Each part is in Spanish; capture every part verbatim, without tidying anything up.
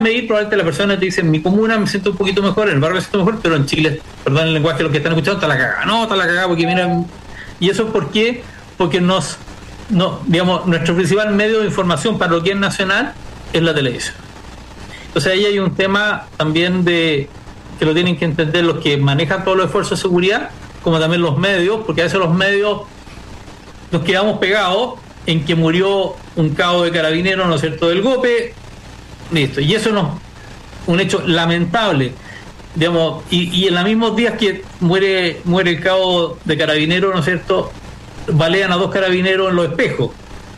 medir, probablemente la persona te dice, en mi comuna me siento un poquito mejor, en el barrio me siento mejor, pero en Chile, perdón el lenguaje, los que están escuchando, está la cagada. No, está la cagada, porque mira, y eso ¿por qué? Porque nos, no, digamos, nuestro principal medio de información para lo que es nacional es la televisión. Entonces ahí hay un tema también de que lo tienen que entender los que manejan todos los esfuerzos de seguridad, como también los medios, porque a veces los medios nos quedamos pegados en que murió un cabo de carabineros, ¿no es cierto?, del golpe, listo, y eso no, un hecho lamentable, digamos, y, y en los mismos días que muere muere el cabo de carabineros, ¿no es cierto?, balean a dos carabineros en Los Espejos.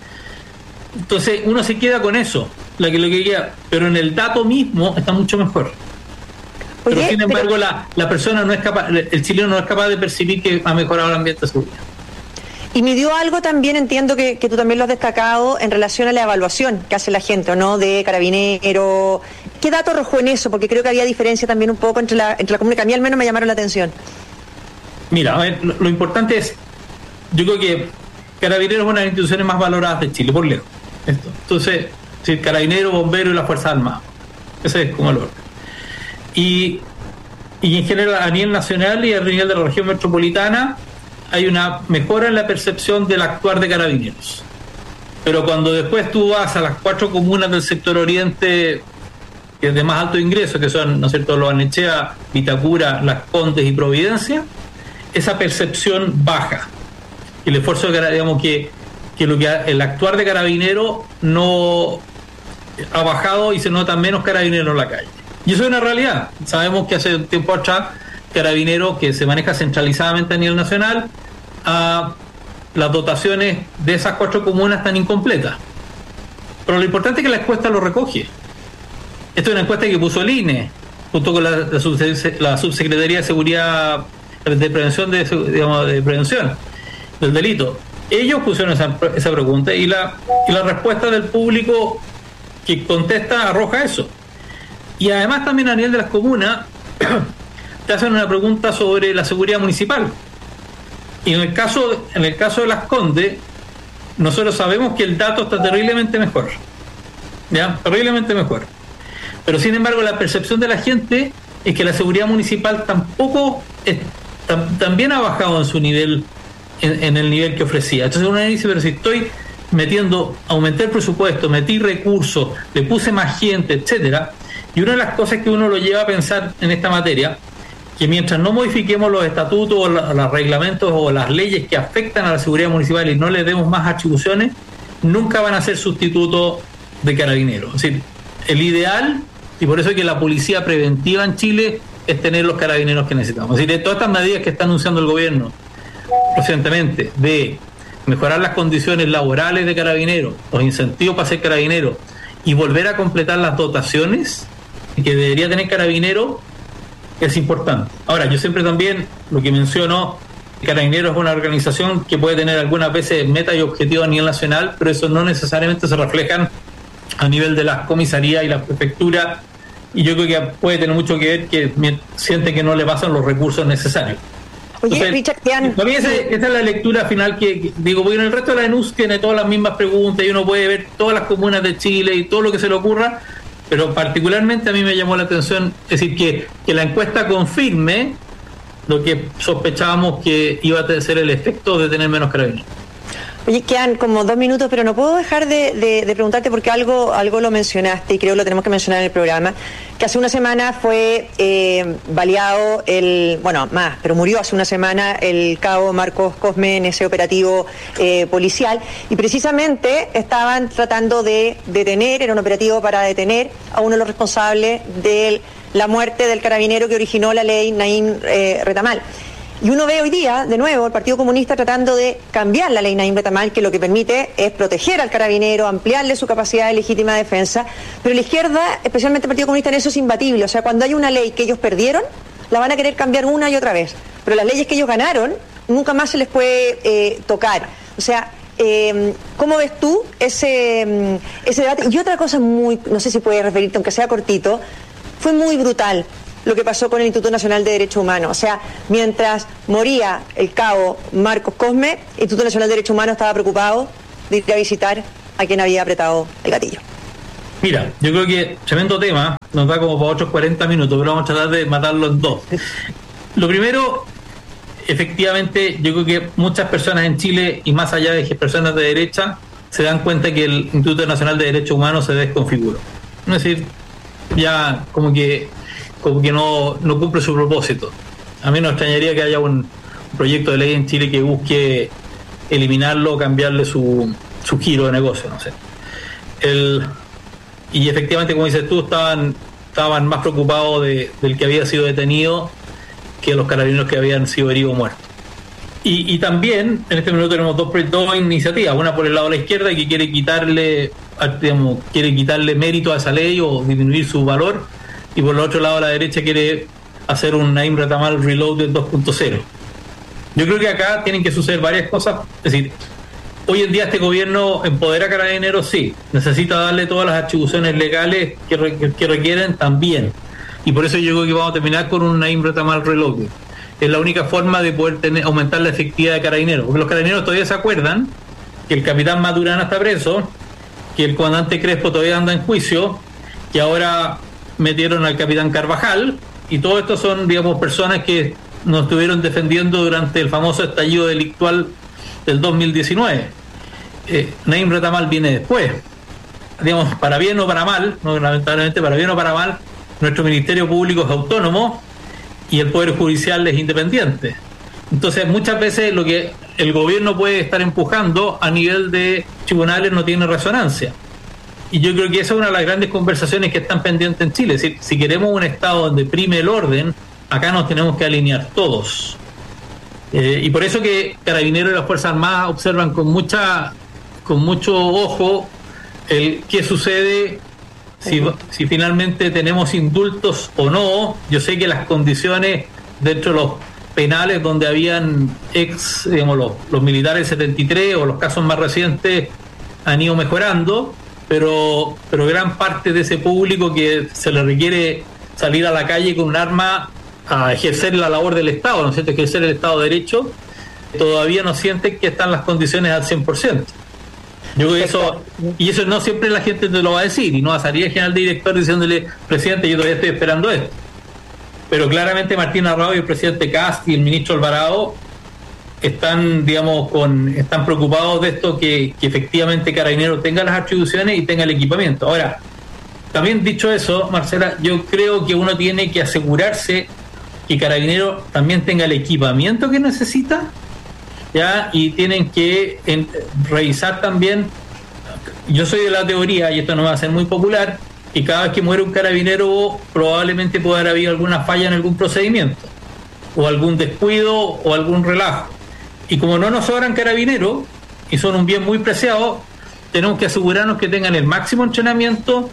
Entonces uno se queda con eso, la que lo que queda, pero en el dato mismo está mucho mejor. Oye, pero sin embargo pero... la, la persona no es capaz, el chileno no es capaz de percibir que ha mejorado el ambiente de seguridad. Y midió algo también, entiendo que, que tú también lo has destacado, en relación a la evaluación que hace la gente, ¿o no?, de carabinero. ¿Qué dato arrojó en eso? Porque creo que había diferencia también un poco entre la, entre la comunidad, que a mí al menos me llamaron la atención. Mira, a ver, lo, lo importante es, yo creo que Carabineros es una de las instituciones más valoradas de Chile, por lejos. Esto. Entonces, si Carabinero, Bombero y la Fuerza Armada. Ese es como el orden. Y, y en general a nivel nacional y a nivel de la región metropolitana hay una mejora en la percepción del actuar de Carabineros. Pero cuando después tú vas a las cuatro comunas del sector oriente, que es de más alto ingreso, que son, ¿no es cierto?, Loarnechea, Vitacura, Las Condes y Providencia, esa percepción baja. El esfuerzo de, digamos, que, que lo que el actuar de Carabinero no ha bajado y se nota menos Carabineros en la calle. Y eso es una realidad. Sabemos que hace un tiempo atrás Carabineros, que se maneja centralizadamente a nivel nacional, a las dotaciones de esas cuatro comunas están incompletas. Pero lo importante es que la encuesta lo recoge. Esta es una encuesta que puso el I N E, junto con la, la, la Subsecretaría de Seguridad, de Prevención de, digamos, de Prevención del Delito. Ellos pusieron esa, esa pregunta y la, y la respuesta del público que contesta arroja eso. Y además también a nivel de las comunas te hacen una pregunta sobre la seguridad municipal. Y en el caso, en el caso de Las Condes, nosotros sabemos que el dato está terriblemente mejor. ¿Ya? Terriblemente mejor. Pero sin embargo la percepción de la gente es que la seguridad municipal tampoco es, tam, también ha bajado en su nivel, en, en el nivel que ofrecía. Entonces uno dice, pero si estoy metiendo, aumenté el presupuesto, metí recursos, le puse más gente, etcétera. Y una de las cosas que uno lo lleva a pensar en esta materia, que mientras no modifiquemos los estatutos o los reglamentos o las leyes que afectan a la seguridad municipal y no le demos más atribuciones, nunca van a ser sustitutos de Carabineros. Es decir, el ideal, y por eso es que la policía preventiva en Chile es tener los Carabineros que necesitamos. Es decir, de todas estas medidas que está anunciando el gobierno recientemente, de mejorar las condiciones laborales de Carabineros, los incentivos para ser Carabineros, y volver a completar las dotaciones que debería tener Carabineros, es importante. Ahora, yo siempre también, lo que menciono, Carabineros es una organización que puede tener algunas veces metas y objetivos a nivel nacional, pero eso no necesariamente se reflejan a nivel de las comisarías y las prefecturas, y yo creo que puede tener mucho que ver que sienten que no le pasan los recursos necesarios. Oye, Entonces, Richard, ¿qué han... para mí esa, esa es la lectura final que, que digo, porque en el resto de la E N U S tiene todas las mismas preguntas y uno puede ver todas las comunas de Chile y todo lo que se le ocurra, pero particularmente a mí me llamó la atención, es decir, que, que la encuesta confirme lo que sospechábamos que iba a ser el efecto de tener menos Carabineros. Oye, quedan como dos minutos, pero no puedo dejar de, de, de preguntarte, porque algo algo lo mencionaste y creo que lo tenemos que mencionar en el programa, que hace una semana fue eh, baleado el, bueno, más, pero murió hace una semana el cabo Marcos Cosme en ese operativo eh, policial, y precisamente estaban tratando de detener, era un operativo para detener a uno de los responsables de la muerte del carabinero que originó la ley Naim eh, Retamal. Y uno ve hoy día, de nuevo, el Partido Comunista tratando de cambiar la ley Naim Retamal, que lo que permite es proteger al carabinero, ampliarle su capacidad de legítima defensa, pero la izquierda, especialmente el Partido Comunista, en eso es imbatible. O sea, cuando hay una ley que ellos perdieron, la van a querer cambiar una y otra vez. Pero las leyes que ellos ganaron, nunca más se les puede eh, tocar. O sea, eh, ¿cómo ves tú ese, ese debate? Y otra cosa muy, no sé si puedes referirte, aunque sea cortito, fue muy brutal lo que pasó con el Instituto Nacional de Derechos Humanos. O sea, mientras moría el cabo Marcos Cosme, el Instituto Nacional de Derechos Humanos estaba preocupado de ir a visitar a quien había apretado el gatillo. Mira, yo creo que tremendo tema, nos da como para otros cuarenta minutos, pero vamos a tratar de matarlo en dos. Lo primero, efectivamente, yo creo que muchas personas en Chile, y más allá de que personas de derecha, se dan cuenta que el Instituto Nacional de Derechos Humanos se desconfiguró. Es decir, ya como que como que no, no cumple su propósito. A mí no extrañaría que haya un proyecto de ley en Chile que busque eliminarlo o cambiarle su, su giro de negocio, no sé. El, y efectivamente, como dices tú, estaban, estaban más preocupados de, del que había sido detenido que los carabineros que habían sido heridos o muertos. Y, y también, en este minuto tenemos dos, dos iniciativas, una por el lado de la izquierda que quiere quitarle, digamos, quiere quitarle mérito a esa ley o disminuir su valor, y por el otro lado de la derecha quiere hacer un Naim Retamal Reloaded dos punto cero. Yo creo que acá tienen que suceder varias cosas. Es decir, hoy en día este gobierno empodera a carabineros, sí, necesita darle todas las atribuciones legales que, re, que requieren también, y por eso yo creo que vamos a terminar con un Naim Retamal Reloaded. Es la única forma de poder tener, aumentar la efectividad de carabineros, porque los carabineros todavía se acuerdan que el capitán Maturana está preso, que el comandante Crespo todavía anda en juicio, que ahora metieron al capitán Carvajal, y todo esto son, digamos, personas que nos estuvieron defendiendo durante el famoso estallido delictual del dos mil diecinueve. Eh, Naim Retamal viene después. Digamos, para bien o para mal, no, lamentablemente para bien o para mal, nuestro Ministerio Público es autónomo y el Poder Judicial es independiente. Entonces, muchas veces lo que el gobierno puede estar empujando a nivel de tribunales no tiene resonancia. Y yo creo que esa es una de las grandes conversaciones que están pendientes en Chile. Si, si queremos un Estado donde prime el orden, acá nos tenemos que alinear todos. Eh, y por eso que Carabineros y las Fuerzas Armadas observan con mucha, con mucho ojo el qué sucede si, si finalmente tenemos indultos o no. Yo sé que las condiciones dentro de los penales donde habían ex, digamos, los, los militares setenta y tres o los casos más recientes han ido mejorando, pero, pero gran parte de ese público que se le requiere salir a la calle con un arma a ejercer la labor del Estado, ¿no es cierto?, ejercer el Estado de Derecho, todavía no sienten que están las condiciones al cien por ciento. Yo creo que eso, y eso no siempre la gente te lo va a decir, y no va a salir el general director diciéndole, presidente, yo todavía estoy esperando esto. Pero claramente Martín Arrao y el presidente Kast y el ministro Alvarado están, digamos, con están preocupados de esto, que, que efectivamente Carabineros tenga las atribuciones y tenga el equipamiento. Ahora, también dicho eso, Marcela, yo creo que uno tiene que asegurarse que Carabineros también tenga el equipamiento que necesita, ya, y tienen que en, revisar también. Yo soy de la teoría, y esto no va a ser muy popular, y cada vez que muere un carabinero probablemente pueda haber habido alguna falla en algún procedimiento, o algún descuido, o algún relajo. Y como no nos sobran carabineros, y son un bien muy preciado, tenemos que asegurarnos que tengan el máximo entrenamiento,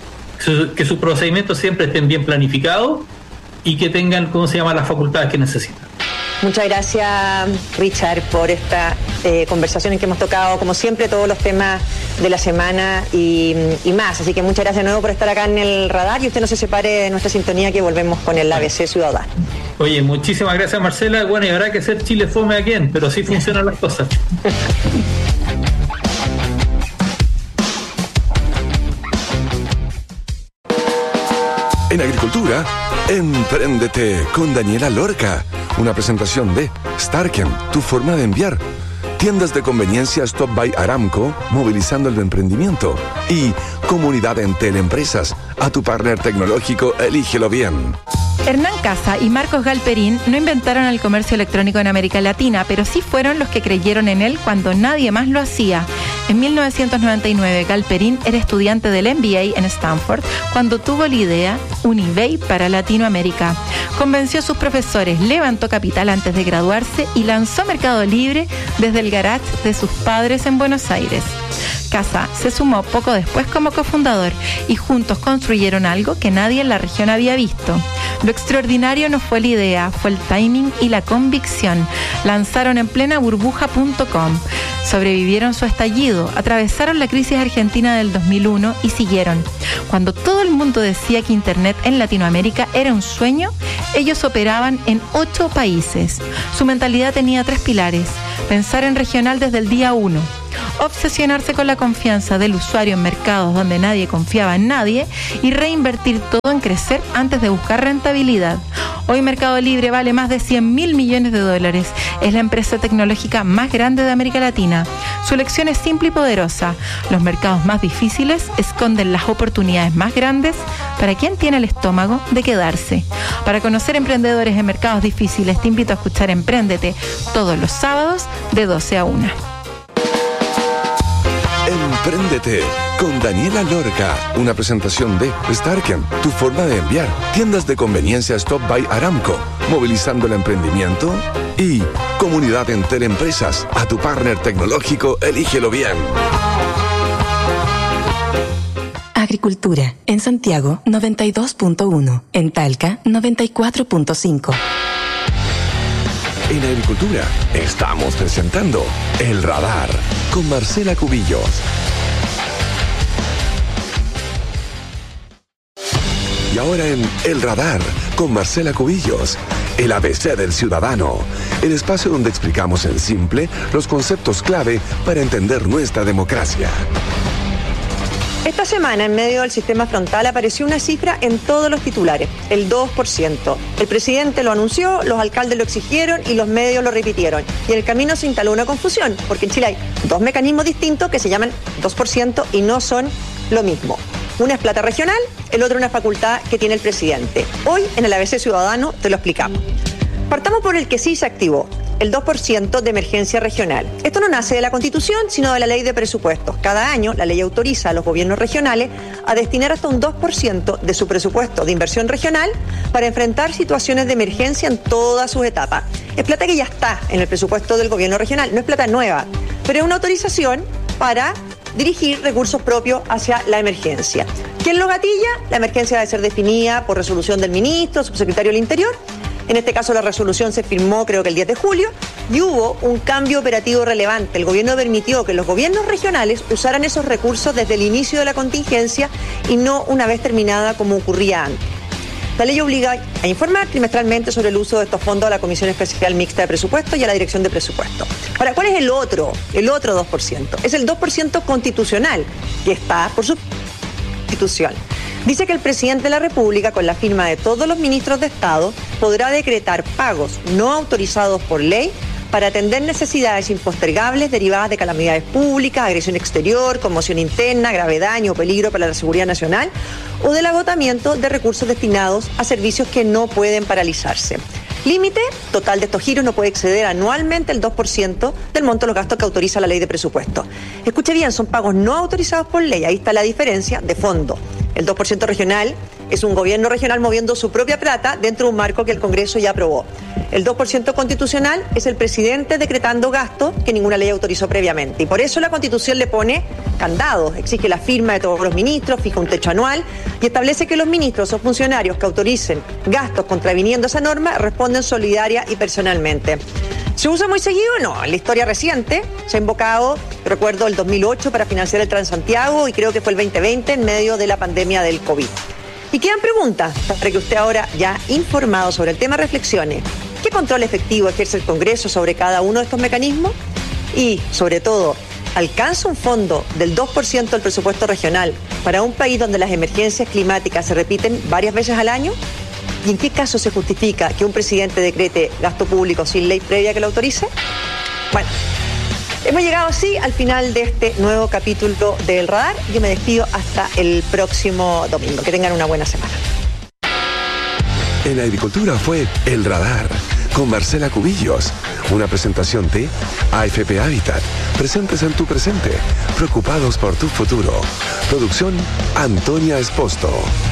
que sus procedimientos siempre estén bien planificados, y que tengan, ¿cómo se llama?, las facultades que necesitan. Muchas gracias, Richard, por esta eh, conversación en que hemos tocado, como siempre, todos los temas de la semana y, y más. Así que muchas gracias de nuevo por estar acá en el radar, y usted no se separe de nuestra sintonía, que volvemos con el A B C Ciudadano. Oye, muchísimas gracias, Marcela. Bueno, y habrá que hacer Chile fome a quién, pero así funcionan las cosas. En agricultura, empréndete con Daniela Lorca. Una presentación de Starken, tu forma de enviar. Tiendas de conveniencia Stop by Aramco, movilizando el emprendimiento. Y Comunidad Entel Empresas, a tu partner tecnológico, elígelo bien. Hernán Casa y Marcos Galperín no inventaron el comercio electrónico en América Latina, pero sí fueron los que creyeron en él cuando nadie más lo hacía. En mil novecientos noventa y nueve, Galperín era estudiante del M B A en Stanford cuando tuvo la idea un eBay para Latinoamérica. Convenció a sus profesores, levantó capital antes de graduarse y lanzó Mercado Libre desde el garage de sus padres en Buenos Aires. Casa se sumó poco después como cofundador y juntos construyeron algo que nadie en la región había visto. Lo extraordinario no fue la idea, fue el timing y la convicción. Lanzaron en plena burbuja punto com. Sobrevivieron su estallido, atravesaron la crisis argentina del dos mil uno y siguieron. Cuando todo el mundo decía que Internet en Latinoamérica era un sueño, ellos operaban en ocho países. Su mentalidad tenía tres pilares: pensar en regional desde el día uno, obsesionarse con la confianza del usuario en mercados donde nadie confiaba en nadie y reinvertir todo en crecer antes de buscar rentabilidad. Hoy Mercado Libre vale más de cien mil millones de dólares. Es la empresa tecnológica más grande de América Latina. Su lección es simple y poderosa. Los mercados más difíciles esconden las oportunidades más grandes para quien tiene el estómago de quedarse. Para conocer emprendedores en mercados difíciles, te invito a escuchar Empréndete todos los sábados de doce a una. Empréndete con Daniela Lorca, una presentación de Starken, tu forma de enviar, tiendas de conveniencia Stop by Aramco, movilizando el emprendimiento, y Comunidad Enter Empresas, a tu partner tecnológico, elígelo bien. Agricultura, en Santiago noventa y dos punto uno, en Talca noventa y cuatro punto cinco. En Agricultura estamos presentando El Radar con Marcela Cubillos. Y ahora en El Radar con Marcela Cubillos, el A B C del ciudadano, el espacio donde explicamos en simple los conceptos clave para entender nuestra democracia. Esta semana, en medio del sistema frontal, apareció una cifra en todos los titulares, el dos por ciento. El presidente lo anunció, los alcaldes lo exigieron y los medios lo repitieron. Y en el camino se instaló una confusión, porque en Chile hay dos mecanismos distintos que se llaman dos por ciento y no son lo mismo. Una es plata regional, el otro una facultad que tiene el presidente. Hoy, en el A B C Ciudadano, te lo explicamos. Partamos por el que sí se activó, el dos por ciento de emergencia regional. Esto no nace de la Constitución, sino de la Ley de Presupuestos. Cada año, la ley autoriza a los gobiernos regionales a destinar hasta un dos por ciento de su presupuesto de inversión regional para enfrentar situaciones de emergencia en todas sus etapas. Es plata que ya está en el presupuesto del gobierno regional, no es plata nueva, pero es una autorización para dirigir recursos propios hacia la emergencia. ¿Quién lo gatilla? La emergencia debe ser definida por resolución del ministro, subsecretario del Interior. En este caso la resolución se firmó creo que el diez de julio y hubo un cambio operativo relevante. El gobierno permitió que los gobiernos regionales usaran esos recursos desde el inicio de la contingencia y no una vez terminada como ocurría antes. La ley obliga a informar trimestralmente sobre el uso de estos fondos a la Comisión Especial Mixta de Presupuesto y a la Dirección de Presupuesto. Ahora, ¿cuál es el otro? El otro dos por ciento. Es el dos por ciento constitucional, que está por su constitución. Dice que el presidente de la República, con la firma de todos los ministros de Estado, podrá decretar pagos no autorizados por ley para atender necesidades impostergables derivadas de calamidades públicas, agresión exterior, conmoción interna, grave daño o peligro para la seguridad nacional o del agotamiento de recursos destinados a servicios que no pueden paralizarse. Límite total de estos giros no puede exceder anualmente el dos por ciento del monto de los gastos que autoriza la ley de presupuesto. Escuche bien, son pagos no autorizados por ley, ahí está la diferencia de fondo. El dos por ciento regional es un gobierno regional moviendo su propia plata dentro de un marco que el Congreso ya aprobó. El dos por ciento constitucional es el presidente decretando gastos que ninguna ley autorizó previamente. Y por eso la Constitución le pone candados, exige la firma de todos los ministros, fija un techo anual y establece que los ministros o funcionarios que autoricen gastos contraviniendo esa norma responden solidaria y personalmente. ¿Se usa muy seguido? No. En la historia reciente se ha invocado, recuerdo, el dos mil ocho para financiar el Transantiago y creo que fue el veinte veinte en medio de la pandemia del COVID. Y quedan preguntas para que usted ahora, ya informado sobre el tema, reflexione. ¿Qué control efectivo ejerce el Congreso sobre cada uno de estos mecanismos? Y, sobre todo, ¿alcanza un fondo del dos por ciento del presupuesto regional para un país donde las emergencias climáticas se repiten varias veces al año? ¿Y en qué caso se justifica que un presidente decrete gasto público sin ley previa que lo autorice? Bueno, hemos llegado así al final de este nuevo capítulo del Radar. Yo me despido hasta el próximo domingo. Que tengan una buena semana. En Agricultura fue El Radar con Marcela Cubillos, una presentación de A F P Habitat, presentes en tu presente, preocupados por tu futuro. Producción Antonia Esposto.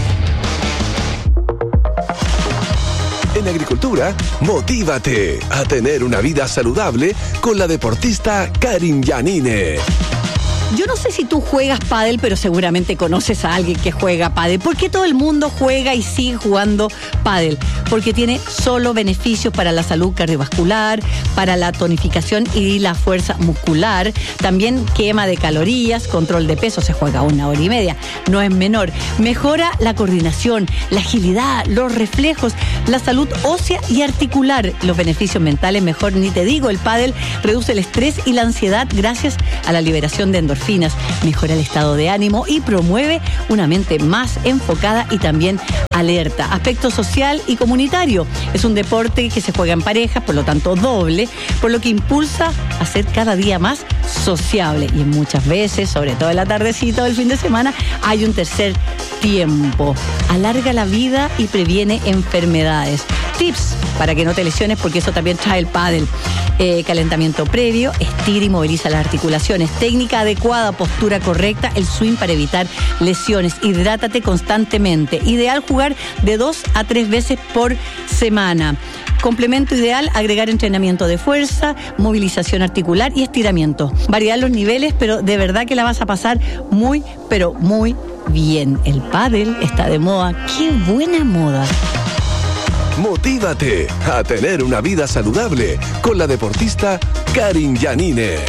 En Agricultura, motívate a tener una vida saludable con la deportista Karin Yanine. Yo no sé si tú juegas pádel, pero seguramente conoces a alguien que juega pádel. ¿Por qué todo el mundo juega y sigue jugando pádel? Porque tiene solo beneficios para la salud cardiovascular, para la tonificación y la fuerza muscular. También quema de calorías, control de peso, se juega una hora y media, no es menor. Mejora la coordinación, la agilidad, los reflejos, la salud ósea y articular. Los beneficios mentales, mejor ni te digo. El pádel reduce el estrés y la ansiedad gracias a la liberación de endorfinas. Mejora el estado de ánimo y promueve una mente más enfocada y también alerta. Aspecto social y comunitario. Es un deporte que se juega en pareja, por lo tanto doble, por lo que impulsa a ser cada día más sociable. Y muchas veces, sobre todo en la tardecita o el fin de semana, hay un tercer tiempo. Alarga la vida y previene enfermedades. Tips para que no te lesiones, porque eso también trae el pádel. Eh, calentamiento previo, estira y moviliza las articulaciones, técnica adecuada, postura correcta, el swing para evitar lesiones, hidrátate constantemente, ideal jugar de dos a tres veces por semana. Complemento ideal, agregar entrenamiento de fuerza, movilización articular y estiramiento. Variar los niveles, pero de verdad que la vas a pasar muy, pero muy bien. El pádel está de moda. ¡Qué buena moda! Motívate a tener una vida saludable con la deportista Karin Yanine.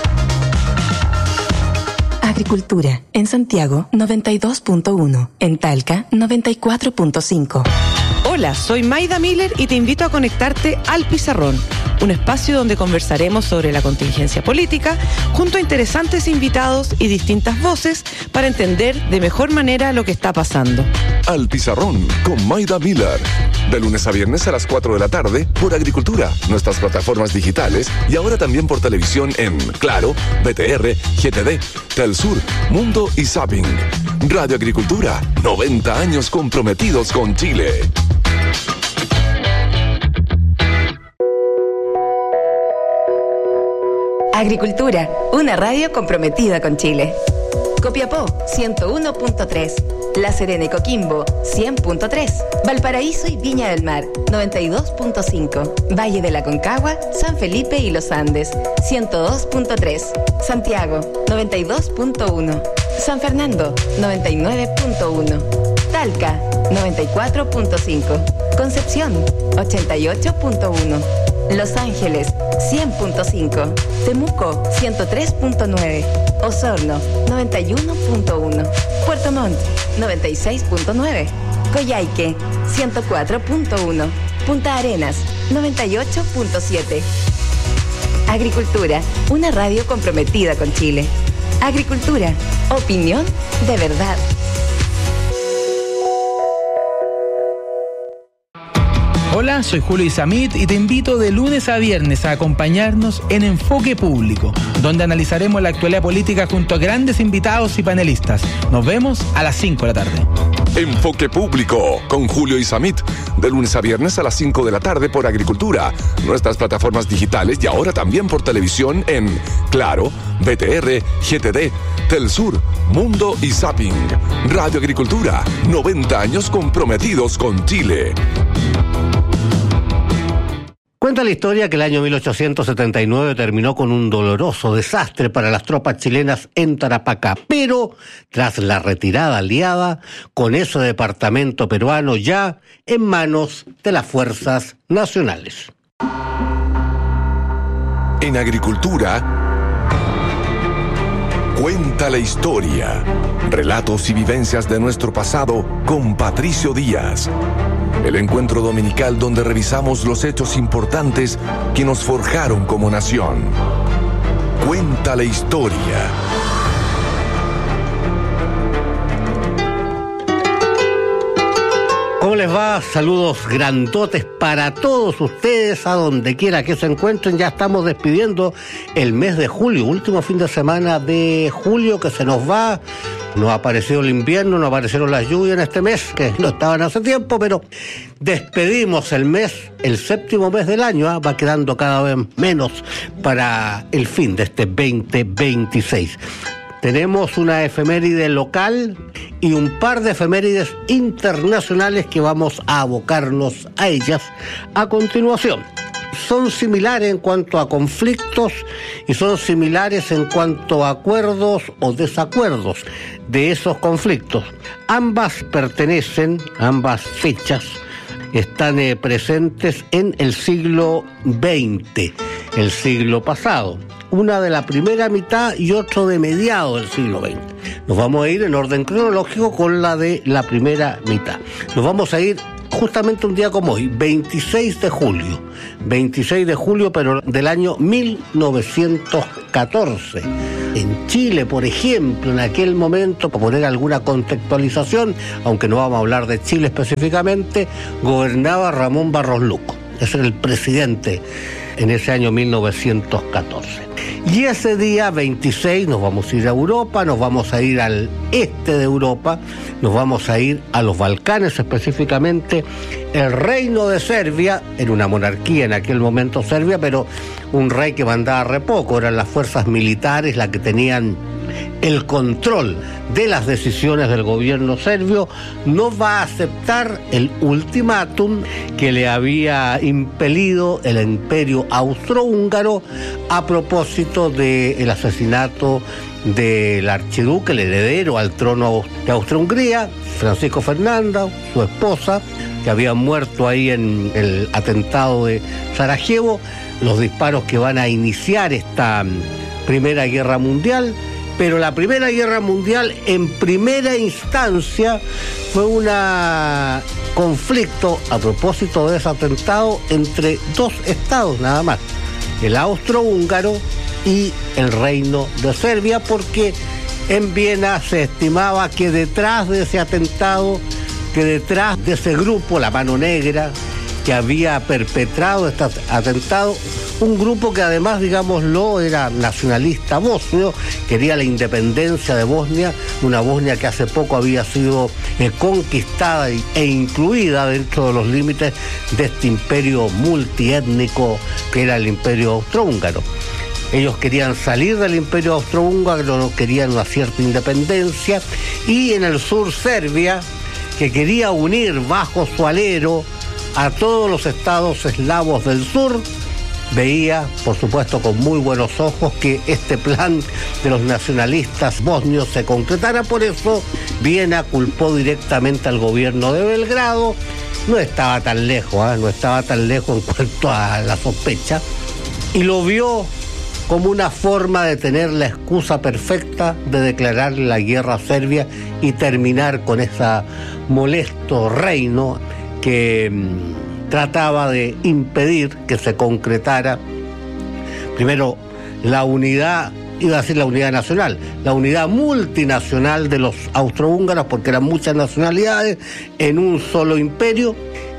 Agricultura, en Santiago noventa y dos punto uno, en Talca noventa y cuatro punto cinco. Hola, soy Maida Miller y te invito a conectarte al Pizarrón, un espacio donde conversaremos sobre la contingencia política junto a interesantes invitados y distintas voces para entender de mejor manera lo que está pasando. Al Pizarrón con Maida Miller, de lunes a viernes a las cuatro de la tarde por Agricultura, nuestras plataformas digitales y ahora también por televisión en Claro, B T R, G T D, Telsur, Mundo y Zapping. Radio Agricultura, noventa años comprometidos con Chile. Agricultura, una radio comprometida con Chile. Copiapó, ciento uno punto tres. La Serena y Coquimbo, cien punto tres. Valparaíso y Viña del Mar, noventa y dos punto cinco. Valle de la Concagua, San Felipe y Los Andes, ciento dos punto tres. Santiago, noventa y dos punto uno. San Fernando, noventa y nueve punto uno. Talca, noventa y cuatro punto cinco. Concepción, ochenta y ocho punto uno. Los Ángeles, cien punto cinco. Temuco, ciento tres punto nueve. Osorno, noventa y uno punto uno. Puerto Montt, noventa y seis punto nueve. Coyhaique, ciento cuatro punto uno. Punta Arenas, noventa y ocho punto siete. Agricultura, una radio comprometida con Chile. Agricultura, opinión de verdad. Hola, soy Julio Isamit y te invito de lunes a viernes a acompañarnos en Enfoque Público, donde analizaremos la actualidad política junto a grandes invitados y panelistas. Nos vemos a las cinco de la tarde. Enfoque Público con Julio Isamit, de lunes a viernes a las cinco de la tarde por Agricultura, nuestras plataformas digitales y ahora también por televisión en Claro, B T R, G T D, Telsur, Mundo y Zapping. Radio Agricultura, noventa años comprometidos con Chile. Cuenta la historia que el año mil ochocientos setenta y nueve terminó con un doloroso desastre para las tropas chilenas en Tarapacá, pero tras la retirada aliada, con ese departamento peruano ya en manos de las fuerzas nacionales. En Agricultura, cuenta la historia, relatos y vivencias de nuestro pasado con Patricio Díaz. El encuentro dominical donde revisamos los hechos importantes que nos forjaron como nación. Cuenta la historia. ¿Cómo les va? Saludos grandotes para todos ustedes, a donde quiera que se encuentren. Ya estamos despidiendo el mes de julio, último fin de semana de julio que se nos va. No apareció el invierno, no aparecieron las lluvias en este mes, que no estaban hace tiempo, pero despedimos el mes, el séptimo mes del año, ¿eh? Va quedando cada vez menos para el fin de este veinte veintiséis. Tenemos una efeméride local y un par de efemérides internacionales que vamos a abocarnos a ellas a continuación. son similares en cuanto a conflictos y son similares en cuanto a acuerdos o desacuerdos de esos conflictos. Ambas pertenecen, ambas fechas, están eh, presentes en el siglo veinte, el siglo pasado. Una de la primera mitad y otro de mediados del siglo veinte. Nos vamos a ir en orden cronológico con la de la primera mitad. Nos vamos a ir justamente un día como hoy, veintiséis de julio. veintiséis de julio, pero del año mil novecientos catorce. En Chile, por ejemplo, en aquel momento, para poner alguna contextualización, aunque no vamos a hablar de Chile específicamente, gobernaba Ramón Barros Luco. Ese era el presidente en ese año mil novecientos catorce. Y ese día veintiséis nos vamos a ir a Europa, nos vamos a ir al este de Europa, nos vamos a ir a los Balcanes, específicamente el reino de Serbia, era una monarquía en aquel momento Serbia, pero un rey que mandaba re poco, eran las fuerzas militares las que tenían el control de las decisiones del gobierno serbio, no va a aceptar el ultimátum que le había impelido el imperio austrohúngaro a propósito del asesinato del archiduque, el heredero al trono de Austria-Hungría, Francisco Fernando, su esposa, que había muerto ahí en el atentado de Sarajevo, los disparos que van a iniciar esta Primera Guerra Mundial. Pero la Primera Guerra Mundial, en primera instancia, fue un conflicto a propósito de ese atentado entre dos estados nada más, el austrohúngaro y el Reino de Serbia, porque en Viena se estimaba que detrás de ese atentado, que detrás de ese grupo, la Mano Negra, que había perpetrado este atentado, un grupo que además, digámoslo, era nacionalista bosnio, quería la independencia de Bosnia, una Bosnia que hace poco había sido eh, conquistada e incluida dentro de los límites de este imperio multiétnico que era el imperio austrohúngaro. Ellos querían salir del imperio austrohúngaro, querían una cierta independencia, y en el sur Serbia, que quería unir bajo su alero a todos los estados eslavos del sur, veía, por supuesto, con muy buenos ojos que este plan de los nacionalistas bosnios se concretara. Por eso Viena culpó directamente al gobierno de Belgrado. No estaba tan lejos, ¿eh? no estaba tan lejos en cuanto a la sospecha, y lo vio como una forma de tener la excusa perfecta de declarar la guerra a Serbia y terminar con ese molesto reino que mmm, trataba de impedir que se concretara, primero, la unidad, iba a decir la unidad nacional, la unidad multinacional de los austrohúngaros, porque eran muchas nacionalidades en un solo imperio,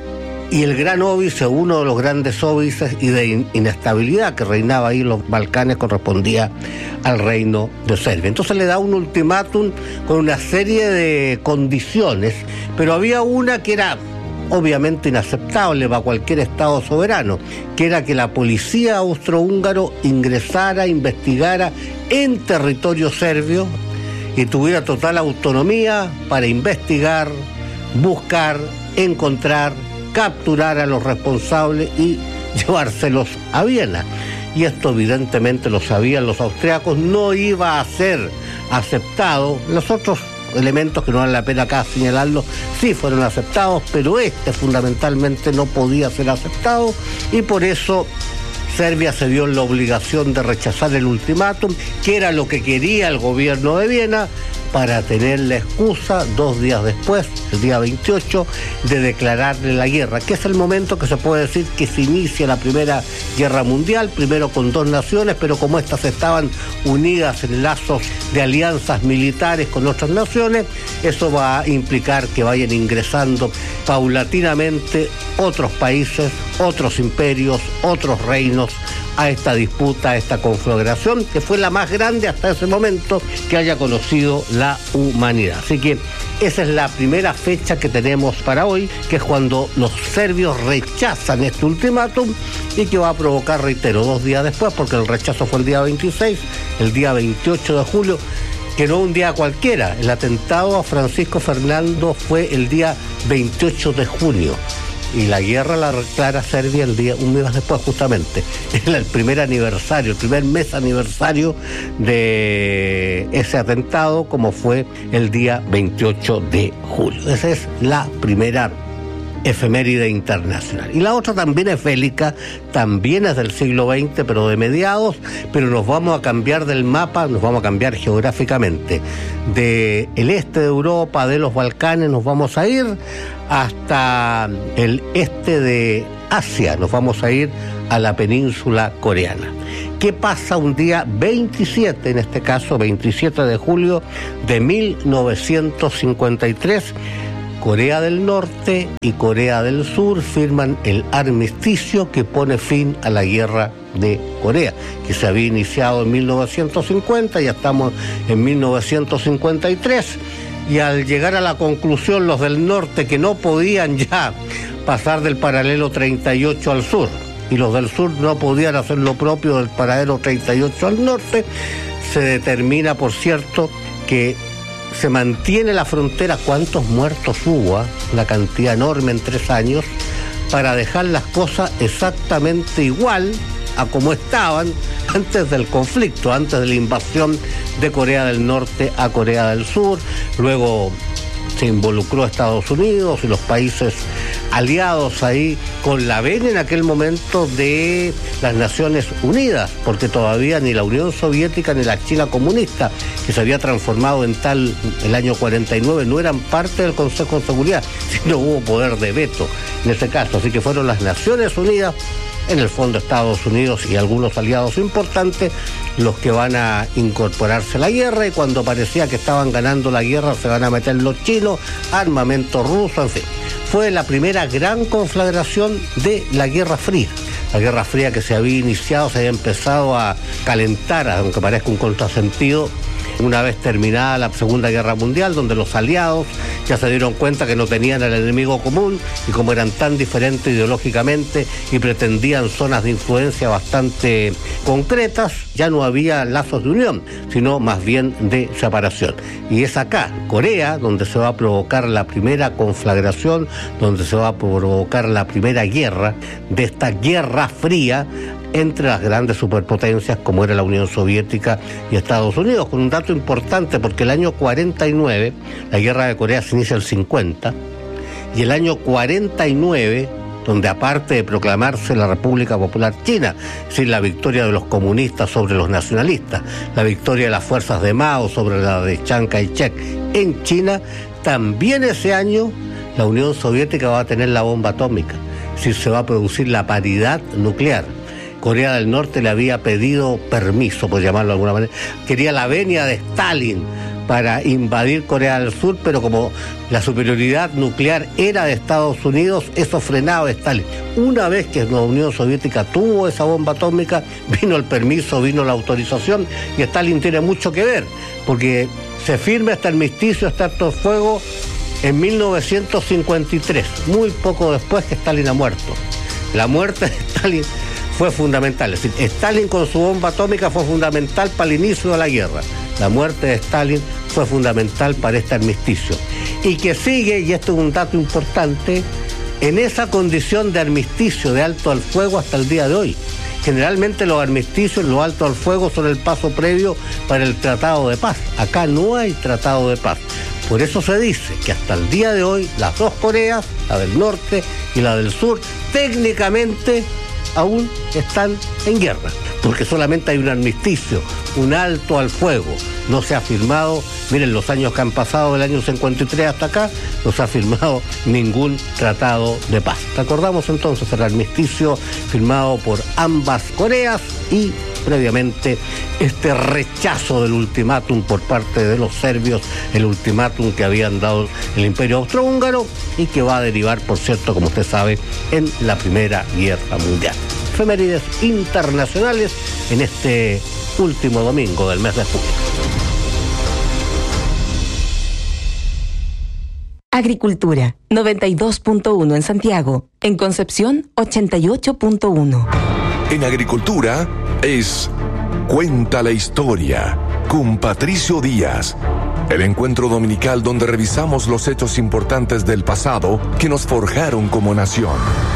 y el gran óbice, uno de los grandes óbices y de in- inestabilidad que reinaba ahí en los Balcanes, correspondía al reino de Serbia. Entonces le da un ultimátum con una serie de condiciones, pero había una que era obviamente inaceptable para cualquier Estado soberano, que era que la policía austrohúngaro ingresara, investigara en territorio serbio y tuviera total autonomía para investigar, buscar, encontrar, capturar a los responsables y llevárselos a Viena. Y esto evidentemente lo sabían los austriacos, no iba a ser aceptado. Los otros elementos que no vale la pena acá señalarlos sí fueron aceptados, pero este fundamentalmente no podía ser aceptado, y por eso Serbia se vio en la obligación de rechazar el ultimátum, que era lo que quería el gobierno de Viena, para tener la excusa dos días después, el día veintiocho, de declararle la guerra, que es el momento que se puede decir que se inicia la Primera Guerra Mundial, primero con dos naciones, pero como estas estaban unidas en lazos de alianzas militares con otras naciones, eso va a implicar que vayan ingresando paulatinamente otros países, otros imperios, otros reinos a esta disputa, a esta conflagración, que fue la más grande hasta ese momento que haya conocido la humanidad. Así que esa es la primera fecha que tenemos para hoy, que es cuando los serbios rechazan este ultimátum, y que va a provocar, reitero, dos días después, porque el rechazo fue el día veintiséis, el día veintiocho de julio, que no un día cualquiera. El atentado a Francisco Fernando fue el día veintiocho de junio. y la guerra la declara Serbia el día, un mes después justamente. Era el primer aniversario, el primer mes aniversario de ese atentado, como fue el día veintiocho de julio. Esa es la primera efeméride internacional. Y la otra también es bélica, también es del siglo veinte, pero de mediados, pero nos vamos a cambiar del mapa, nos vamos a cambiar geográficamente. De el este de Europa, de los Balcanes, nos vamos a ir hasta el este de Asia, nos vamos a ir a la península coreana. ¿Qué pasa un día veintisiete, en este caso veintisiete de julio de mil novecientos cincuenta y tres? Corea del Norte y Corea del Sur firman el armisticio que pone fin a la guerra de Corea, que se había iniciado en mil novecientos cincuenta, ya estamos en mil novecientos cincuenta y tres, y al llegar a la conclusión los del norte que no podían ya pasar del paralelo treinta y ocho al sur, y los del sur no podían hacer lo propio del paralelo treinta y ocho al norte, se determina, por cierto, que se mantiene la frontera. ¿Cuántos muertos hubo? ¿eh? Una cantidad enorme en tres años, para dejar las cosas exactamente igual a como estaban antes del conflicto, antes de la invasión de Corea del Norte a Corea del Sur. Luego se involucró a Estados Unidos y los países aliados ahí, con la venia en aquel momento de las Naciones Unidas, porque todavía ni la Unión Soviética ni la China comunista, que se había transformado en tal el año cuarenta y nueve, no eran parte del Consejo de Seguridad, sino hubo poder de veto en ese caso. Así que fueron las Naciones Unidas, en el fondo Estados Unidos y algunos aliados importantes, los que van a incorporarse a la guerra, y cuando parecía que estaban ganando la guerra se van a meter los chinos, armamento ruso, en fin. Fue la primera gran conflagración de la Guerra Fría. La Guerra Fría que se había iniciado, se había empezado a calentar, aunque parezca un contrasentido, una vez terminada la Segunda Guerra Mundial, donde los aliados ya se dieron cuenta que no tenían el enemigo común, y como eran tan diferentes ideológicamente y pretendían zonas de influencia bastante concretas, ya no había lazos de unión, sino más bien de separación. Y es acá, Corea, donde se va a provocar la primera conflagración, donde se va a provocar la primera guerra de esta Guerra Fría entre las grandes superpotencias como era la Unión Soviética y Estados Unidos, con un dato importante, porque el año cuarenta y nueve, la guerra de Corea se inicia el cincuenta, y el año cuarenta y nueve, donde aparte de proclamarse la República Popular China, es decir, la victoria de los comunistas sobre los nacionalistas, la victoria de las fuerzas de Mao sobre la de Chiang Kai-shek en China, también ese año la Unión Soviética va a tener la bomba atómica, es decir, se va a producir la paridad nuclear. Corea del Norte le había pedido permiso, por llamarlo de alguna manera, quería la venia de Stalin para invadir Corea del Sur, pero como la superioridad nuclear era de Estados Unidos, eso frenaba a Stalin. Una vez que la Unión Soviética tuvo esa bomba atómica, vino el permiso, vino la autorización, y Stalin tiene mucho que ver, porque se firma este armisticio, este alto fuego, en mil novecientos cincuenta y tres, muy poco después que Stalin ha muerto. La muerte de Stalin fue fundamental, es decir, Stalin con su bomba atómica fue fundamental para el inicio de la guerra. La muerte de Stalin fue fundamental para este armisticio. Y que sigue, y esto es un dato importante, en esa condición de armisticio, de alto al fuego hasta el día de hoy. Generalmente los armisticios, los altos al fuego, son el paso previo para el tratado de paz. Acá no hay tratado de paz. Por eso se dice que hasta el día de hoy las dos Coreas, la del norte y la del sur, técnicamente aún están en guerra, porque solamente hay un armisticio, un alto al fuego. No se ha firmado, miren los años que han pasado del año cincuenta y tres hasta acá, no se ha firmado ningún tratado de paz. Recordamos entonces el armisticio firmado por ambas Coreas y previamente este rechazo del ultimátum por parte de los serbios, el ultimátum que habían dado el Imperio Austrohúngaro y que va a derivar, por cierto, como usted sabe, en la Primera Guerra Mundial. Efemérides internacionales en este último domingo del mes de julio. Agricultura, noventa y dos punto uno en Santiago. En Concepción, ochenta y ocho punto uno. En Agricultura es Cuenta la Historia con Patricio Díaz. El encuentro dominical donde revisamos los hechos importantes del pasado que nos forjaron como nación.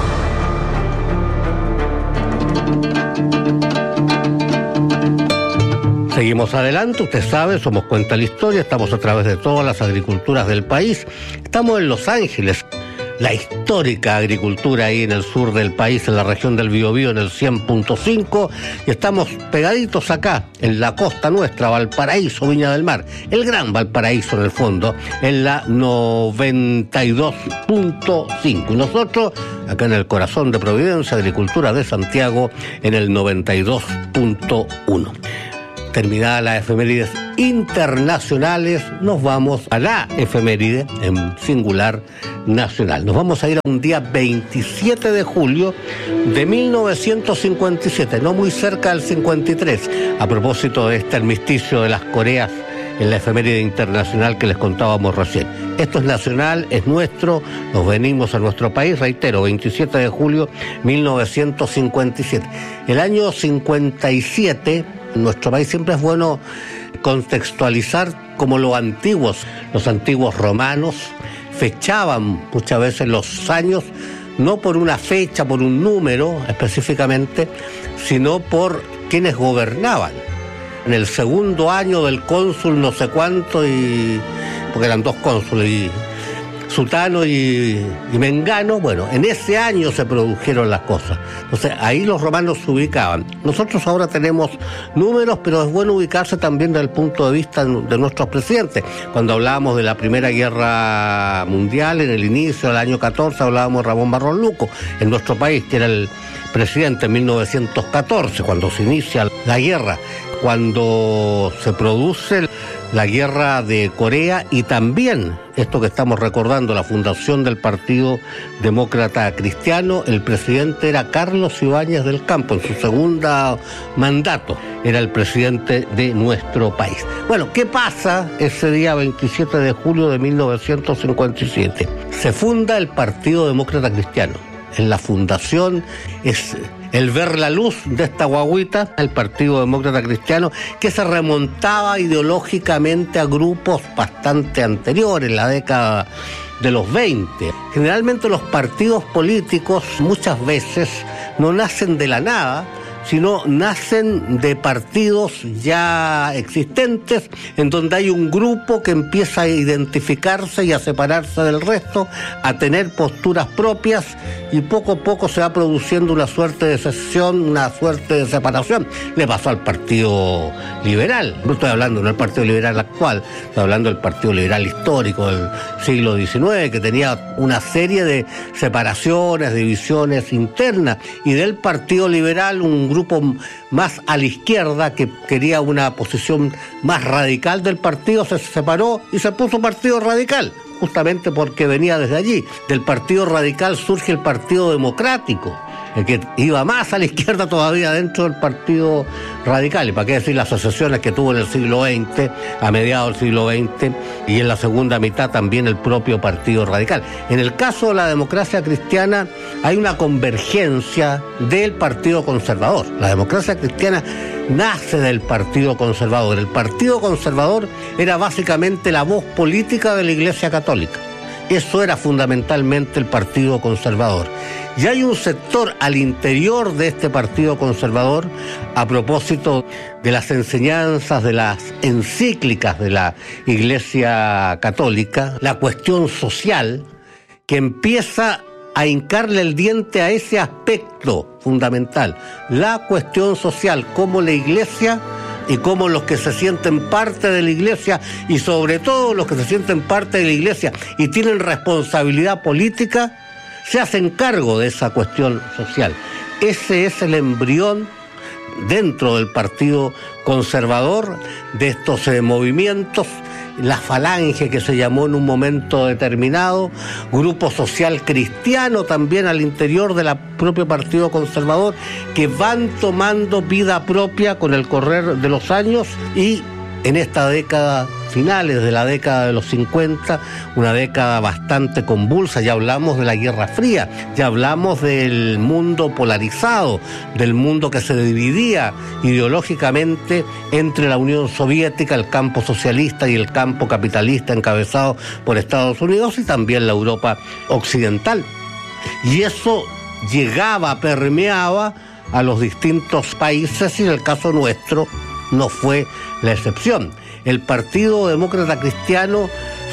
Seguimos adelante, usted sabe, somos Cuenta la Historia, estamos a través de todas las agriculturas del país. Estamos en Los Ángeles, la histórica agricultura ahí en el sur del país, en la región del Biobío, en el cien punto cinco, y estamos pegaditos acá, en la costa nuestra, Valparaíso, Viña del Mar, el gran Valparaíso en el fondo, en la noventa y dos punto cinco. Y nosotros, acá en el corazón de Providencia, Agricultura de Santiago, en el noventa y dos punto uno. Terminadas las efemérides internacionales, nos vamos a la efeméride en singular nacional. Nos vamos a ir a un día veintisiete de julio de mil novecientos cincuenta y siete, no muy cerca del cincuenta y tres, a propósito de este armisticio de las Coreas en la efeméride internacional que les contábamos recién. Esto es nacional, es nuestro, nos venimos a nuestro país, reitero, veintisiete de julio de mil novecientos cincuenta y siete. El año cincuenta y siete, en nuestro país siempre es bueno contextualizar como los antiguos, los antiguos romanos fechaban muchas veces los años, no por una fecha, por un número específicamente, sino por quienes gobernaban. En el segundo año del cónsul no sé cuánto, y porque eran dos cónsules, y Sutano y, y Mengano, bueno, en ese año se produjeron las cosas. Entonces, ahí los romanos se ubicaban. Nosotros ahora tenemos números, pero es bueno ubicarse también desde el punto de vista de nuestros presidentes. Cuando hablábamos de la Primera Guerra Mundial, en el inicio del año catorce, hablábamos de Ramón Barros Luco, en nuestro país, que era el presidente en mil novecientos catorce, cuando se inicia la guerra, cuando se produce la guerra de Corea, y también esto que estamos recordando, la fundación del Partido Demócrata Cristiano. El presidente era Carlos Ibáñez del Campo, en su segundo mandato era el presidente de nuestro país. Bueno, ¿qué pasa ese día veintisiete de julio de mil novecientos cincuenta y siete? Se funda el Partido Demócrata Cristiano. En la fundación es el ver la luz de esta guaguita, el Partido Demócrata Cristiano, que se remontaba ideológicamente a grupos bastante anteriores, en la década de los veinte. Generalmente los partidos políticos muchas veces no nacen de la nada, sino nacen de partidos ya existentes, en donde hay un grupo que empieza a identificarse y a separarse del resto, a tener posturas propias, y poco a poco se va produciendo una suerte de secesión, una suerte de separación. Le pasó al Partido Liberal, no estoy hablando del Partido Liberal actual, estoy hablando del Partido Liberal histórico del siglo diecinueve, que tenía una serie de separaciones, divisiones internas, y del Partido Liberal un grupo más a la izquierda que quería una posición más radical del partido, se separó y se puso Partido Radical, justamente porque venía desde allí. Del Partido Radical surge el Partido Democrático, el que iba más a la izquierda todavía dentro del Partido Radical. Y para qué decir las asociaciones que tuvo en el siglo veinte, a mediados del siglo veinte, y en la segunda mitad también el propio Partido Radical. En el caso de la democracia cristiana hay una convergencia del Partido Conservador. La democracia cristiana nace del Partido Conservador. El Partido Conservador era básicamente la voz política de la Iglesia Católica. Eso era fundamentalmente el Partido Conservador. Y hay un sector al interior de este Partido Conservador, a propósito de las enseñanzas, de las encíclicas de la Iglesia Católica, la cuestión social, que empieza a hincarle el diente a ese aspecto fundamental, la cuestión social, cómo la Iglesia y cómo los que se sienten parte de la Iglesia, y sobre todo los que se sienten parte de la Iglesia y tienen responsabilidad política, se hacen cargo de esa cuestión social. Ese es el embrión dentro del Partido Conservador de estos eh, movimientos, la Falange, que se llamó en un momento determinado, grupo social cristiano también al interior del propio Partido Conservador, que van tomando vida propia con el correr de los años y en esta década, finales de la década de los cincuenta, una década bastante convulsa. Ya hablamos de la Guerra Fría, ya hablamos del mundo polarizado, del mundo que se dividía ideológicamente entre la Unión Soviética, el campo socialista y el campo capitalista encabezado por Estados Unidos, y también la Europa occidental. Y eso llegaba, permeaba a los distintos países, y en el caso nuestro no fue la excepción. El Partido Demócrata Cristiano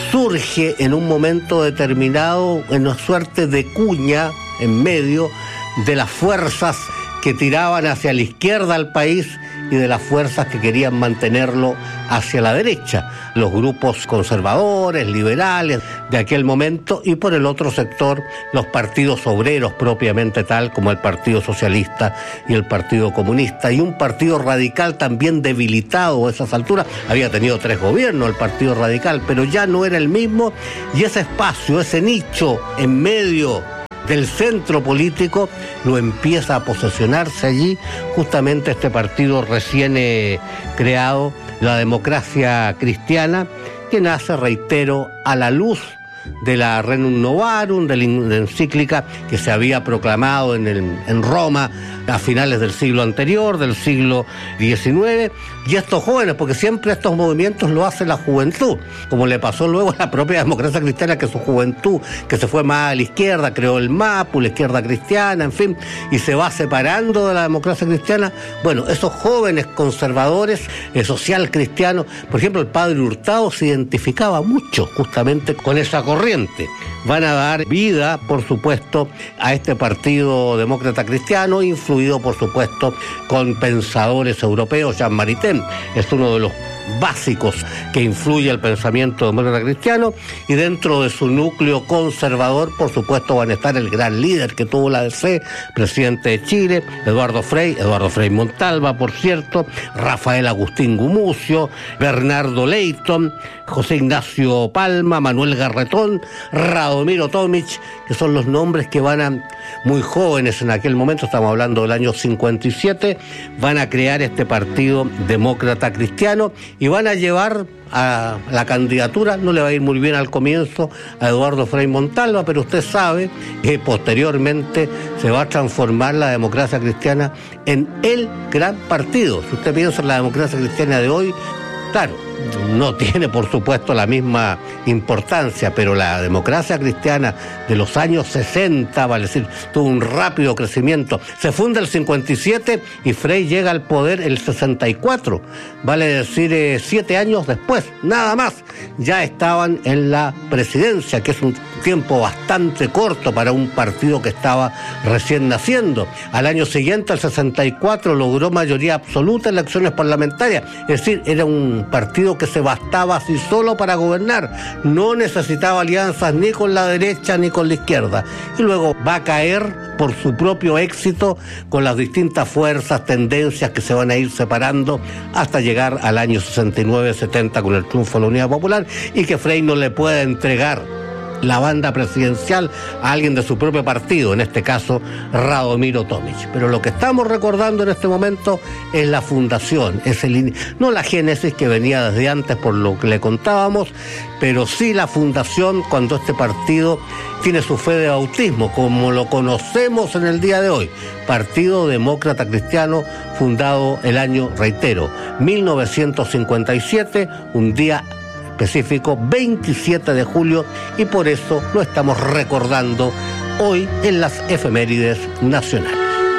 surge en un momento determinado en una suerte de cuña en medio de las fuerzas que tiraban hacia la izquierda al país y de las fuerzas que querían mantenerlo hacia la derecha, los grupos conservadores, liberales de aquel momento, y por el otro sector los partidos obreros propiamente tal, como el Partido Socialista y el Partido Comunista, y un partido radical también debilitado a esas alturas. Había tenido tres gobiernos el Partido Radical, pero ya no era el mismo, y ese espacio, ese nicho en medio del centro político lo empieza a posesionarse allí justamente este partido recién eh, creado, la Democracia Cristiana, que nace, reitero, a la luz de la Renum Novarum, de la encíclica que se había proclamado en, el, en Roma a finales del siglo anterior, del siglo diecinueve, y estos jóvenes, porque siempre estos movimientos lo hace la juventud, como le pasó luego a la propia Democracia Cristiana, que su juventud, que se fue más a la izquierda, creó el MAPU, la izquierda cristiana, en fin, y se va separando de la Democracia Cristiana. Bueno, esos jóvenes conservadores, eh, social cristianos, por ejemplo, el padre Hurtado se identificaba mucho justamente con esa corriente. Van a dar vida, por supuesto, a este Partido Demócrata Cristiano, influido, por supuesto, con pensadores europeos. Jean Maritain es uno de los básicos que influye el pensamiento demócrata cristiano, y dentro de su núcleo conservador, por supuesto, van a estar el gran líder que tuvo la A D C, presidente de Chile, Eduardo Frei, Eduardo Frei Montalva, por cierto, Rafael Agustín Gumucio, Bernardo Leighton, José Ignacio Palma, Manuel Garretón, Radomiro Tomic, que son los nombres que van a, muy jóvenes en aquel momento, estamos hablando del año cincuenta y siete, van a crear este Partido Demócrata Cristiano y van a llevar a la candidatura, no le va a ir muy bien al comienzo a Eduardo Frei Montalva, pero usted sabe que posteriormente se va a transformar la Democracia Cristiana en el gran partido. Si usted piensa en la Democracia Cristiana de hoy, claro, no tiene por supuesto la misma importancia, pero la Democracia Cristiana de los años sesenta, vale decir, tuvo un rápido crecimiento. Se funda el cincuenta y siete y Frei llega al poder el sesenta y cuatro, vale decir, eh, siete años después, nada más, ya estaban en la presidencia, que es un tiempo bastante corto para un partido que estaba recién naciendo. Al año siguiente, el sesenta y cuatro, logró mayoría absoluta en elecciones parlamentarias, es decir, era un partido que se bastaba así solo para gobernar, no necesitaba alianzas ni con la derecha ni con la izquierda, y luego va a caer por su propio éxito con las distintas fuerzas, tendencias que se van a ir separando hasta llegar al año sesenta y nueve setenta con el triunfo de la Unidad Popular, y que Frei no le pueda entregar la banda presidencial a alguien de su propio partido, en este caso Radomiro Tomic. Pero lo que estamos recordando en este momento es la fundación, es el, no la génesis que venía desde antes por lo que le contábamos, pero sí la fundación cuando este partido tiene su fe de bautismo, como lo conocemos en el día de hoy. Partido Demócrata Cristiano, fundado el año, reitero, mil novecientos cincuenta y siete, un día específico, veintisiete de julio, y por eso lo estamos recordando hoy en las efemérides nacionales.